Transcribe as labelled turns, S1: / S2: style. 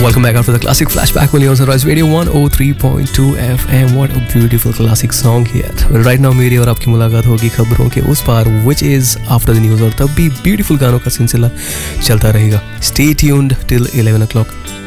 S1: Welcome back after the classic flashback only on Sunrise Radio 103.2 FM. What a beautiful classic song here. Well, right now मेरी और आपकी मुलाकात होगी खबरों के उस पार, which is after the news, और तब भी beautiful गानों का सिलसिला चलता रहेगा. Stay tuned till 11 o'clock.